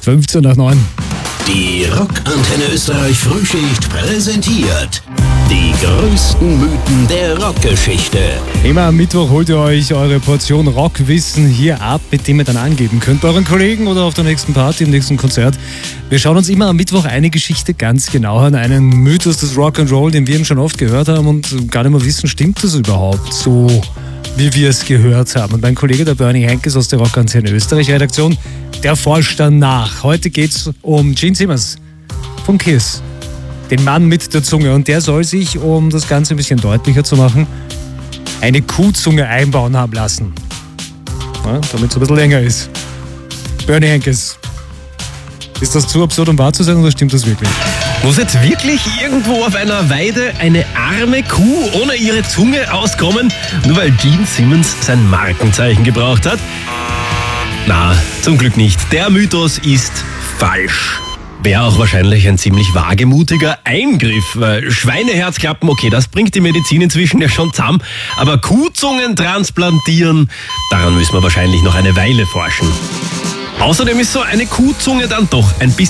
15 nach 9. Die Rockantenne Österreich Frühschicht präsentiert die größten Mythen der Rockgeschichte. Immer am Mittwoch holt ihr euch eure Portion Rockwissen hier ab, mit dem ihr dann angeben könnt bei euren Kollegen oder auf der nächsten Party, im nächsten Konzert. Wir schauen uns immer am Mittwoch eine Geschichte ganz genau an, einen Mythos des Rock'n'Roll, den wir eben schon oft gehört haben und gar nicht mehr wissen, stimmt das überhaupt so, wie wir es gehört haben. Und mein Kollege, der Bernie Henkes aus der Rockantenne Österreich Redaktion, der forscht dann nach. Heute geht es um Gene Simmons von Kiss, den Mann mit der Zunge. Und der soll sich, um das Ganze ein bisschen deutlicher zu machen, eine Kuhzunge einbauen haben lassen. Ja, damit es ein bisschen länger ist. Bernie Henkes, ist das zu absurd, um wahr zu sein, oder stimmt das wirklich? Muss jetzt wirklich irgendwo auf einer Weide eine arme Kuh ohne ihre Zunge auskommen, nur weil Gene Simmons sein Markenzeichen gebraucht hat? Na, zum Glück nicht. Der Mythos ist falsch. Wäre auch wahrscheinlich ein ziemlich wagemutiger Eingriff. Schweineherzklappen, okay, das bringt die Medizin inzwischen ja schon zusammen. Aber Kuhzungen transplantieren, daran müssen wir wahrscheinlich noch eine Weile forschen. Außerdem ist so eine Kuhzunge dann doch ein bisschen